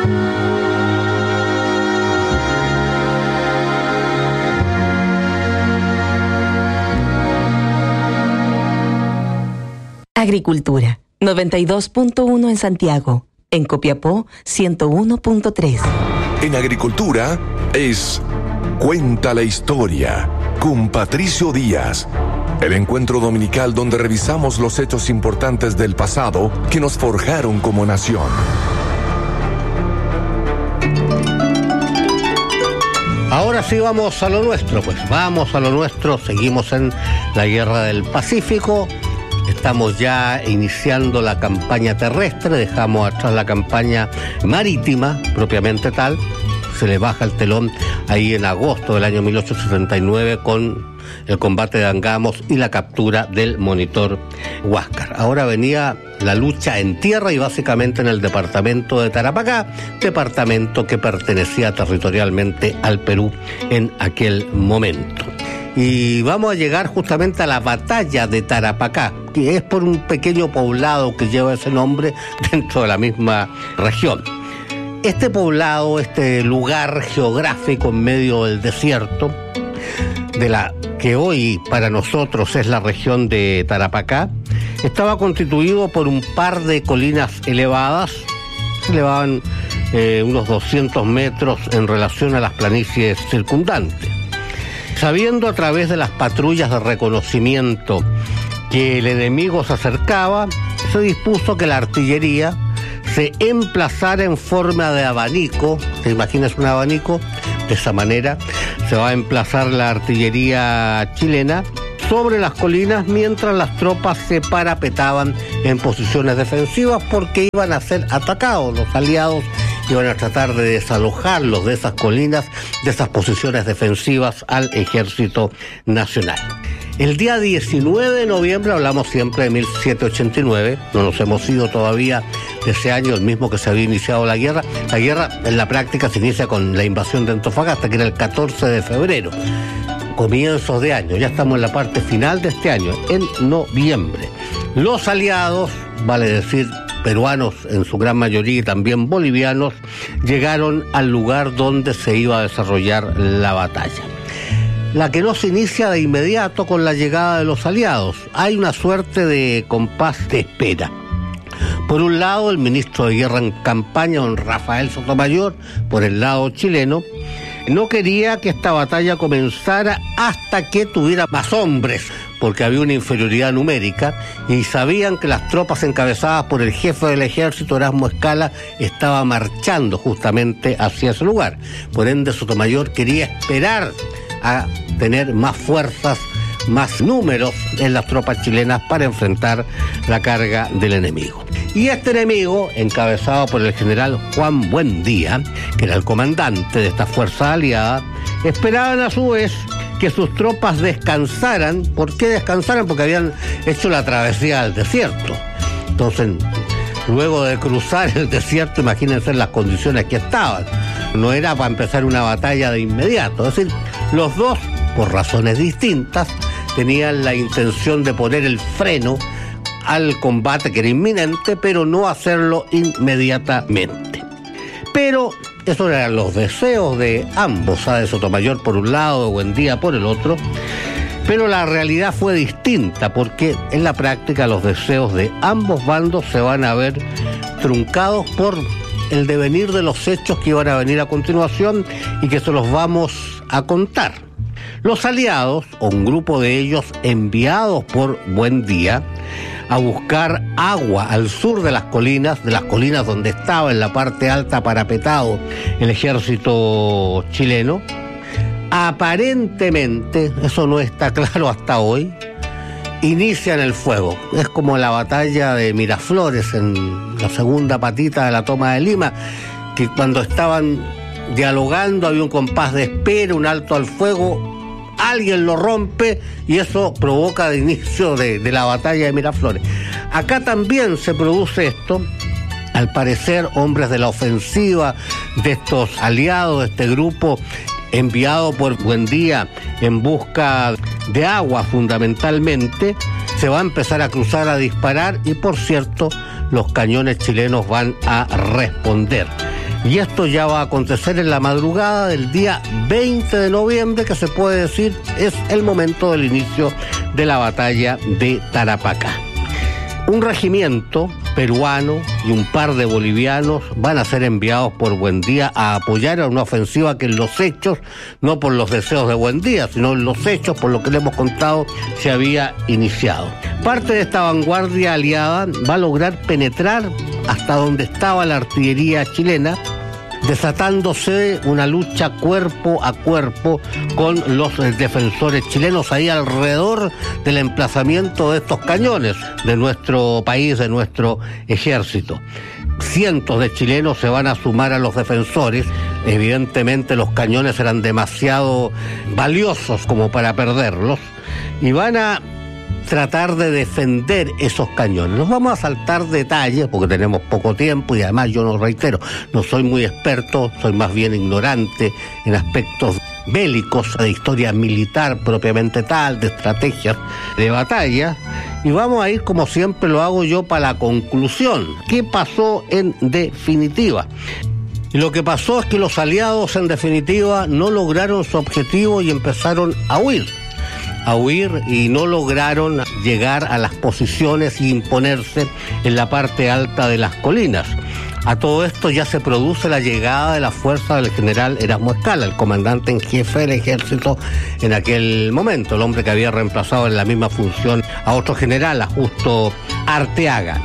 Agricultura, noventa y dos punto uno en Santiago. En Copiapó, ciento uno punto tres. En Agricultura es Cuenta la Historia con Patricio Díaz. El encuentro dominical donde revisamos los hechos importantes del pasado que nos forjaron como nación. Ahora sí vamos a lo nuestro, pues vamos a lo nuestro, seguimos en la Guerra del Pacífico. Estamos ya iniciando la campaña terrestre, dejamos atrás la campaña marítima, propiamente tal, se le baja el telón ahí en agosto del año mil ochocientos setenta y nueve con el combate de Angamos y la captura del monitor Huáscar. Ahora venía la lucha en tierra y básicamente en el departamento de Tarapacá, departamento que pertenecía territorialmente al Perú en aquel momento. Y vamos a llegar justamente a la batalla de Tarapacá, que es por un pequeño poblado que lleva ese nombre dentro de la misma región. Este poblado, este lugar geográfico en medio del desierto, de la que hoy para nosotros es la región de Tarapacá, estaba constituido por un par de colinas elevadas, se elevaban eh, unos doscientos metros en relación a las planicies circundantes. Sabiendo a través de las patrullas de reconocimiento que el enemigo se acercaba, se dispuso que la artillería se emplazara en forma de abanico. ¿Te imaginas un abanico? De esa manera se va a emplazar la artillería chilena sobre las colinas mientras las tropas se parapetaban en posiciones defensivas porque iban a ser atacados. Los aliados iban a tratar de desalojarlos de esas colinas, de esas posiciones defensivas al Ejército Nacional. El día diecinueve de noviembre, hablamos siempre de mil setecientos ochenta y nueve, no nos hemos ido todavía de ese año, el mismo que se había iniciado la guerra. La guerra en la práctica se inicia con la invasión de Antofagasta, que era el catorce de febrero, comienzos de año. Ya estamos en la parte final de este año, en noviembre. Los aliados, vale decir peruanos en su gran mayoría y también bolivianos, llegaron al lugar donde se iba a desarrollar la batalla. La que no se inicia de inmediato con la llegada de los aliados. Hay una suerte de compás de espera. Por un lado, el ministro de Guerra en campaña, don Rafael Sotomayor, por el lado chileno, no quería que esta batalla comenzara hasta que tuviera más hombres, porque había una inferioridad numérica y sabían que las tropas encabezadas por el jefe del ejército, Erasmo Escala, estaba marchando justamente hacia ese lugar. Por ende, Sotomayor quería esperar a tener más fuerzas, más números en las tropas chilenas para enfrentar la carga del enemigo. Y este enemigo, encabezado por el general Juan Buendía, que era el comandante de esta fuerza aliada, esperaban a su vez que sus tropas descansaran. ¿Por qué descansaran? Porque habían hecho la travesía al desierto. Entonces, luego de cruzar el desierto, imagínense las condiciones que estaban. No era para empezar una batalla de inmediato. Es decir, los dos, por razones distintas, tenían la intención de poner el freno al combate que era inminente, pero no hacerlo inmediatamente. Pero esos eran los deseos de ambos, ¿sabes? De Sotomayor por un lado, de Buendía por el otro. Pero la realidad fue distinta, porque en la práctica los deseos de ambos bandos se van a ver truncados por el devenir de los hechos que iban a venir a continuación y que se los vamos a contar. Los aliados, o un grupo de ellos enviados por Buendía a buscar agua al sur de las colinas, de las colinas donde estaba en la parte alta parapetado el ejército chileno, aparentemente, eso no está claro hasta hoy, inician el fuego. Es como la batalla de Miraflores en la segunda patita de la toma de Lima, que cuando estaban dialogando había un compás de espera, un alto al fuego, alguien lo rompe y eso provoca el inicio de, de la batalla de Miraflores. Acá también se produce esto. Al parecer, hombres de la ofensiva de estos aliados, de este grupo enviado por Buendía en busca de agua fundamentalmente, se va a empezar a cruzar, a disparar y, por cierto, los cañones chilenos van a responder. Y esto ya va a acontecer en la madrugada del día veinte de noviembre, que se puede decir es el momento del inicio de la batalla de Tarapacá. Un regimiento peruano y un par de bolivianos van a ser enviados por Buendía a apoyar a una ofensiva que en los hechos, no por los deseos de Buendía, sino en los hechos, por lo que le hemos contado, se había iniciado. Parte de esta vanguardia aliada va a lograr penetrar hasta donde estaba la artillería chilena, desatándose una lucha cuerpo a cuerpo con los defensores chilenos ahí alrededor del emplazamiento de estos cañones de nuestro país, de nuestro ejército. Cientos de chilenos se van a sumar a los defensores. Evidentemente los cañones eran demasiado valiosos como para perderlos, y van a tratar de defender esos cañones. Nos vamos a saltar detalles porque tenemos poco tiempo, y además yo no reitero, no soy muy experto, soy más bien ignorante en aspectos bélicos, de historia militar propiamente tal, de estrategias de batalla, y vamos a ir como siempre lo hago yo para la conclusión. ¿Qué pasó en definitiva? Y lo que pasó es que los aliados en definitiva no lograron su objetivo y empezaron a huir. a huir y no lograron llegar a las posiciones e imponerse en la parte alta de las colinas. A todo esto ya se produce la llegada de la fuerza del general Erasmo Escala, el comandante en jefe del ejército en aquel momento, el hombre que había reemplazado en la misma función a otro general, a Justo Arteaga.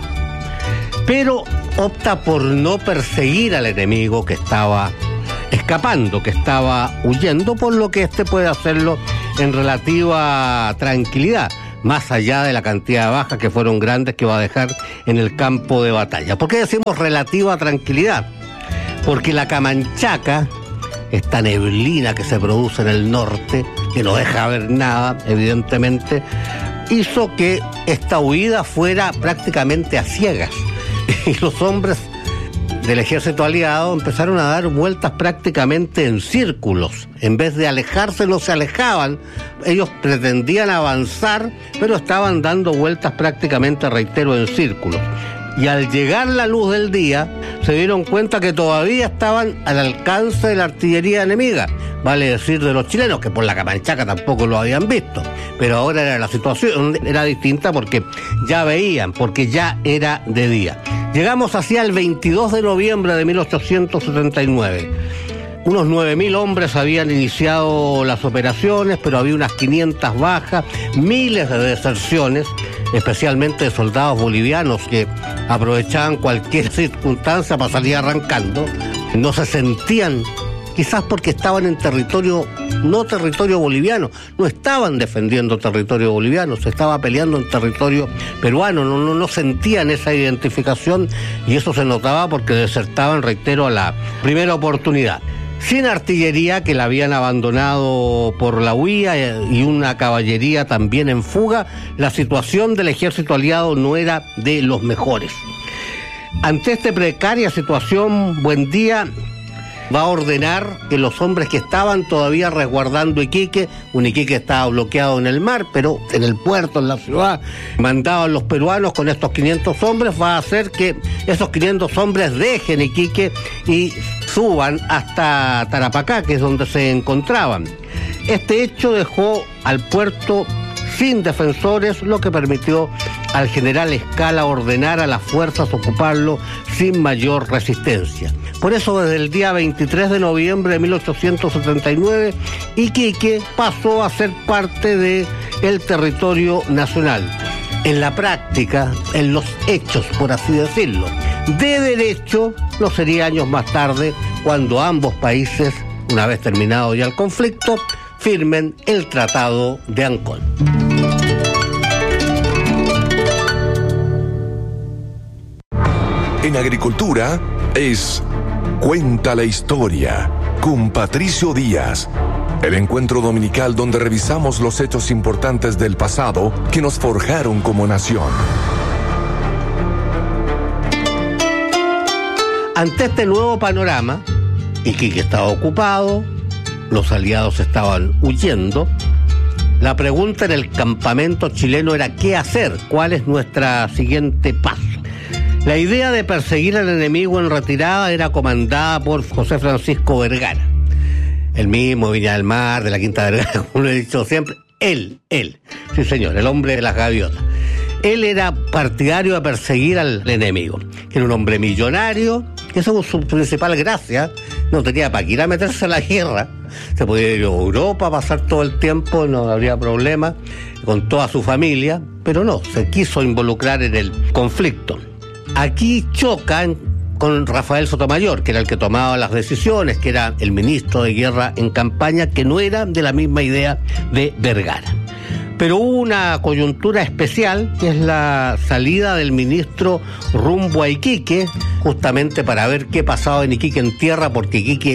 Pero opta por no perseguir al enemigo que estaba escapando, que estaba huyendo, por lo que este puede hacerlo en relativa tranquilidad, más allá de la cantidad de bajas que fueron grandes que va a dejar en el campo de batalla. ¿Por qué decimos relativa tranquilidad? Porque la Camanchaca, esta neblina que se produce en el norte, que no deja ver nada, evidentemente, hizo que esta huida fuera prácticamente a ciegas. Y los hombres del ejército aliado empezaron a dar vueltas prácticamente en círculos. En vez de alejarse, no se alejaban. Ellos pretendían avanzar, pero estaban dando vueltas prácticamente, reitero, en círculos. Y al llegar la luz del día, se dieron cuenta que todavía estaban al alcance de la artillería enemiga. Vale decir de los chilenos, que por la Camanchaca tampoco lo habían visto. Pero ahora era la situación, era distinta porque ya veían, porque ya era de día. Llegamos hacia el veintidós de noviembre de mil ochocientos setenta y nueve. Unos nueve mil hombres habían iniciado las operaciones, pero había unas quinientas bajas, miles de deserciones, especialmente de soldados bolivianos que aprovechaban cualquier circunstancia para salir arrancando. No se sentían, quizás porque estaban en territorio, no territorio boliviano, no estaban defendiendo territorio boliviano, se estaba peleando en territorio peruano, no, no, no sentían esa identificación, y eso se notaba porque desertaban, reitero, a la primera oportunidad. Sin artillería, que la habían abandonado por la huía, y una caballería también en fuga, la situación del ejército aliado no era de los mejores. Ante esta precaria situación, Buendía va a ordenar que los hombres que estaban todavía resguardando Iquique, un Iquique estaba bloqueado en el mar, pero en el puerto, en la ciudad, mandaban los peruanos con estos quinientos hombres, va a hacer que esos quinientos hombres dejen Iquique y suban hasta Tarapacá, que es donde se encontraban. Este hecho dejó al puerto sin defensores, lo que permitió al general Escala ordenar a las fuerzas ocuparlo sin mayor resistencia. Por eso, desde el día veintitrés de noviembre de mil ochocientos setenta y nueve, Iquique pasó a ser parte del territorio nacional. En la práctica, en los hechos, por así decirlo. De derecho, lo sería años más tarde, cuando ambos países, una vez terminado ya el conflicto, firmen el Tratado de Ancón. En agricultura es Cuenta la Historia con Patricio Díaz. El encuentro dominical donde revisamos los hechos importantes del pasado que nos forjaron como nación. Ante este nuevo panorama, Iquique estaba ocupado, los aliados estaban huyendo. La pregunta en el campamento chileno era ¿qué hacer? ¿Cuál es nuestra siguiente paso? La idea de perseguir al enemigo en retirada era comandada por José Francisco Vergara. El mismo Viña del Mar, de la Quinta Vergara, como lo he dicho siempre. Él, él. Sí, señor, el hombre de las gaviotas. Él era partidario de perseguir al enemigo. Era un hombre millonario, que según su principal gracia, no tenía para qué ir a meterse a la guerra. Se podía ir a Europa, pasar todo el tiempo, no habría problema, con toda su familia, pero no, se quiso involucrar en el conflicto. Aquí chocan con Rafael Sotomayor, que era el que tomaba las decisiones, que era el ministro de guerra en campaña, que no era de la misma idea de Vergara. Pero hubo una coyuntura especial, que es la salida del ministro rumbo a Iquique, justamente para ver qué pasaba en Iquique en tierra, porque Iquique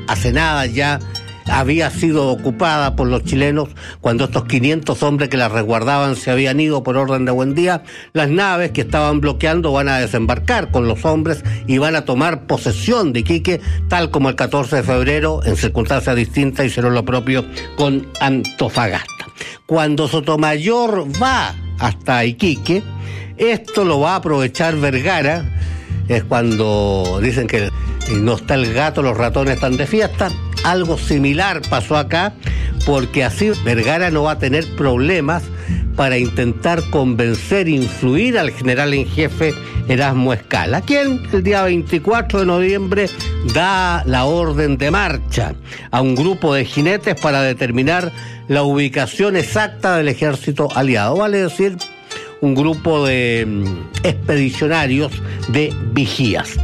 hace nada ya había sido ocupada por los chilenos cuando estos quinientos hombres que la resguardaban se habían ido por orden de Buendía. Las naves que estaban bloqueando van a desembarcar con los hombres y van a tomar posesión de Iquique, tal como el catorce de febrero, en circunstancias distintas, hicieron lo propio con Antofagasta. Cuando Sotomayor va hasta Iquique, esto lo va a aprovechar Vergara. Es cuando dicen que no está el gato, los ratones están de fiesta. Algo similar pasó acá, porque así Vergara no va a tener problemas para intentar convencer, influir al general en jefe Erasmo Escala, quien el día veinticuatro de noviembre da la orden de marcha a un grupo de jinetes para determinar la ubicación exacta del ejército aliado, vale decir, un grupo de expedicionarios de vigías.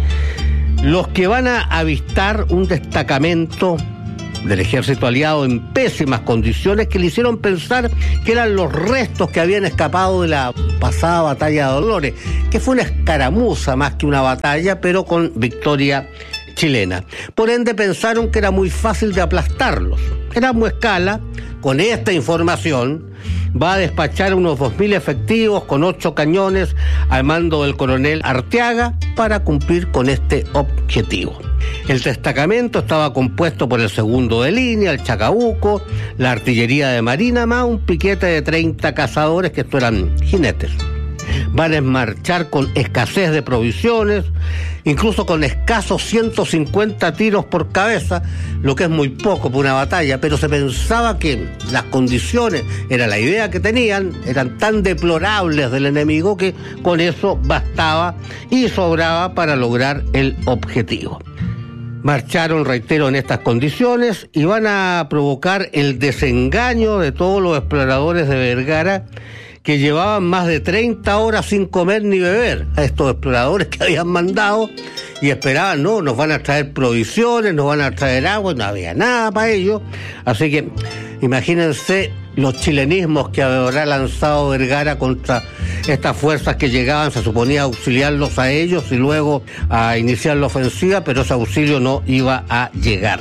Los que van a avistar un destacamento del ejército aliado en pésimas condiciones que le hicieron pensar que eran los restos que habían escapado de la pasada batalla de Dolores, que fue una escaramuza más que una batalla, pero con victoria chilena. Por ende pensaron que era muy fácil de aplastarlos. Erasmo Escala, con esta información, va a despachar unos dos mil efectivos con ocho cañones al mando del coronel Arteaga para cumplir con este objetivo. El destacamento estaba compuesto por el segundo de línea, el Chacabuco, la artillería de Marina, más un piquete de treinta cazadores, que estos eran jinetes. Van a marchar con escasez de provisiones, incluso con escasos ciento cincuenta tiros por cabeza, lo que es muy poco para una batalla, pero se pensaba que las condiciones, era la idea que tenían, eran tan deplorables del enemigo que con eso bastaba y sobraba para lograr el objetivo. Marcharon, reitero, en estas condiciones y van a provocar el desengaño de todos los exploradores de Vergara, que llevaban más de treinta horas sin comer ni beber, a estos exploradores que habían mandado, y esperaban, no, nos van a traer provisiones, nos van a traer agua, no había nada para ellos. Así que imagínense los chilenismos que habrá lanzado Vergara contra estas fuerzas que llegaban, se suponía auxiliarlos a ellos y luego a iniciar la ofensiva, pero ese auxilio no iba a llegar.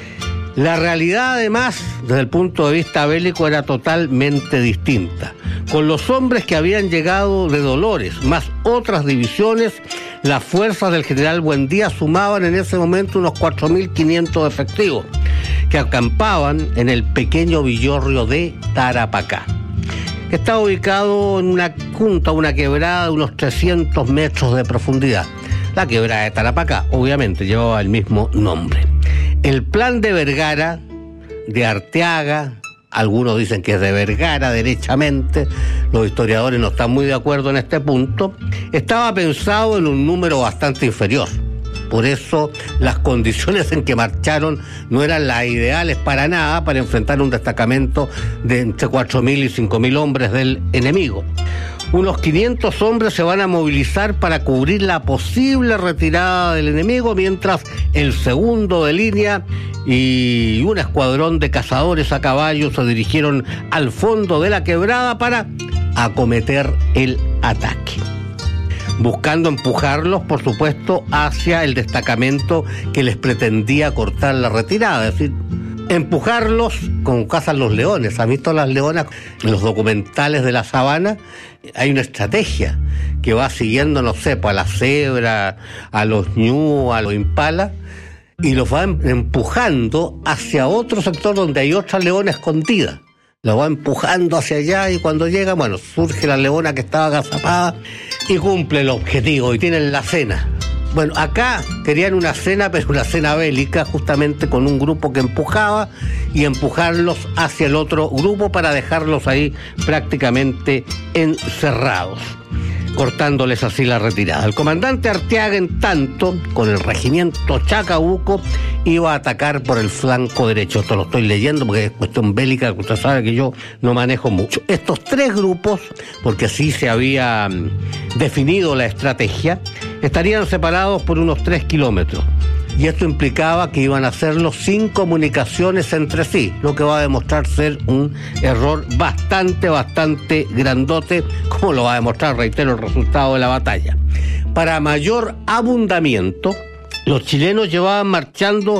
La realidad, además, desde el punto de vista bélico, era totalmente distinta. Con los hombres que habían llegado de Dolores, más otras divisiones, las fuerzas del general Buendía sumaban en ese momento unos cuatro mil quinientos efectivos, que acampaban en el pequeño villorrio de Tarapacá, que está ubicado en una junta, una quebrada de unos trescientos metros de profundidad. La quebrada de Tarapacá, obviamente, llevaba el mismo nombre. El plan de Vergara, de Arteaga, algunos dicen que es de Vergara derechamente, los historiadores no están muy de acuerdo en este punto, estaba pensado en un número bastante inferior. Por eso las condiciones en que marcharon no eran las ideales para nada para enfrentar un destacamento de entre cuatro mil y cinco mil hombres del enemigo. Unos quinientos hombres se van a movilizar para cubrir la posible retirada del enemigo, mientras el segundo de línea y un escuadrón de cazadores a caballo se dirigieron al fondo de la quebrada para acometer el ataque, buscando empujarlos, por supuesto, hacia el destacamento que les pretendía cortar la retirada, es decir, empujarlos como cazan los leones. ¿Han visto las leonas en los documentales de la sabana? Hay una estrategia que va siguiendo, no sé, pues a la cebra, a los ñu, a los impala, y los va empujando hacia otro sector donde hay otra leona escondida. Los va empujando hacia allá y cuando llega, bueno, surge la leona que estaba agazapada y cumple el objetivo y tienen la cena. Bueno, acá querían una cena, pero una cena bélica, justamente con un grupo que empujaba y empujarlos hacia el otro grupo para dejarlos ahí prácticamente encerrados, cortándoles así la retirada. El comandante Arteaga, en tanto, con el regimiento Chacabuco, iba a atacar por el flanco derecho. Esto lo estoy leyendo porque es cuestión bélica, que usted sabe que yo no manejo mucho. Estos tres grupos, porque así se había definido la estrategia, estarían separados por unos tres kilómetros. Y esto implicaba que iban a hacerlo sin comunicaciones entre sí, lo que va a demostrar ser un error bastante, bastante grandote, como lo va a demostrar, reitero, el resultado de la batalla. Para mayor abundamiento, los chilenos llevaban marchando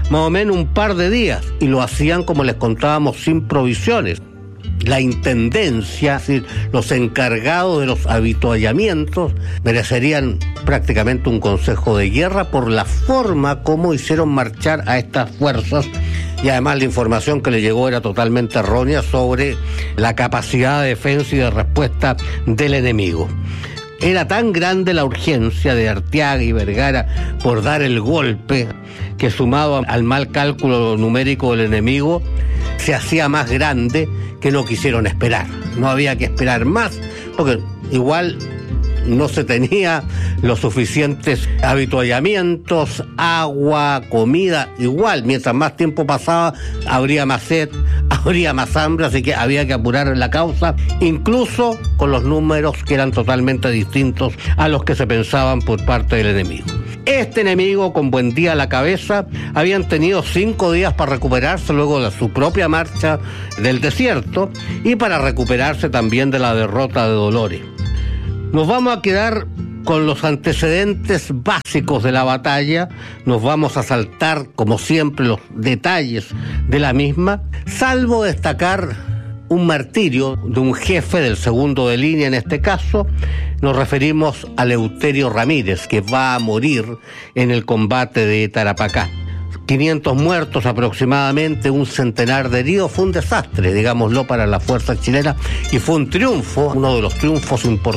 más o menos un par de días, y lo hacían, como les contábamos, sin provisiones. La intendencia, es decir, los encargados de los avituallamientos, merecerían prácticamente un consejo de guerra por la forma como hicieron marchar a estas fuerzas, y además la información que le llegó era totalmente errónea sobre la capacidad de defensa y de respuesta del enemigo. Era tan grande la urgencia de Arteaga y Vergara por dar el golpe, que sumado al mal cálculo numérico del enemigo, se hacía más grande, que no quisieron esperar. No había que esperar más, porque igual no se tenía los suficientes avituallamientos, agua, comida. Igual, mientras más tiempo pasaba, habría más sed, habría más hambre, así que había que apurar la causa, incluso con los números que eran totalmente distintos a los que se pensaban por parte del enemigo. Este enemigo, con Buendía a la cabeza, habían tenido cinco días para recuperarse luego de su propia marcha del desierto y para recuperarse también de la derrota de Dolores. Nos vamos a quedar con los antecedentes básicos de la batalla, nos vamos a saltar, como siempre, los detalles de la misma, salvo destacar un martirio de un jefe del segundo de línea en este caso. Nos referimos a Eleuterio Ramírez, que va a morir en el combate de Tarapacá. quinientos muertos aproximadamente, un centenar de heridos. Fue un desastre, digámoslo, para la fuerza chilena, y fue un triunfo, uno de los triunfos importantes